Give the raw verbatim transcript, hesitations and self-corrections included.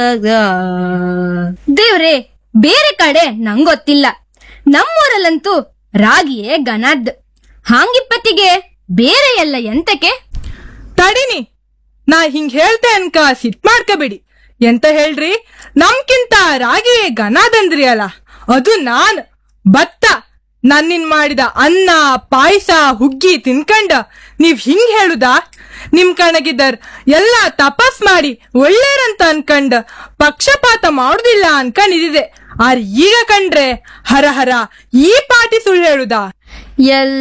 ದೇವ್ರೆ, ಬೇರೆ ಕಡೆ ನಂಗೊತ್ತಿಲ್ಲ, ನಮ್ಮೂರಲ್ಲಂತೂ ರಾಗಿಯೇ ಗನದ್. ಹಾಂಗಿಪ್ಪತ್ತಿಗೆ ಬೇರೆ ಎಲ್ಲ ಎಂತಕ್ಕೆ? ತಡಿನಿ, ನಾ ಹಿಂಗ್ ಹೇಳ್ತೆ ಅನ್ಕ ಸಿಟ್ ಮಾಡ್ಕಬೇಡಿ. ಎಂತ ಹೇಳ್ರಿ, ನಮ್ಕಿಂತ ರಾಗಿಯೇ ಗನಾದಂದ್ರಿ ಅಲ್ಲ, ಅದು ನಾನ್ ಭತ್ತ ನನ್ನಿನ್ ಮಾಡಿದ ಅನ್ನ ಪಾಯಸ ಹುಗ್ಗಿ ತಿನ್ಕಂಡ ನೀವ್ ಹಿಂಗ್ ಹೇಳುದಾ? ನಿಮ್ ಕಣಗಿದ್ದರ್ ಎಲ್ಲ ತಪಸ್ ಮಾಡಿ ಒಳ್ಳೇರಂತ ಅನ್ಕಂಡ್ ಪಕ್ಷಪಾತ ಮಾಡುದಿಲ್ಲ ಅನ್ಕೊಂಡಿದ್ದೆ. ಆರ್ ಈಗ ಕಂಡ್ರೆ ಹರ ಹರ ಈ ಪಾಟಿ ಸುಳ್ಳು ಹೇಳುದಾ? ಎಲ್ಲ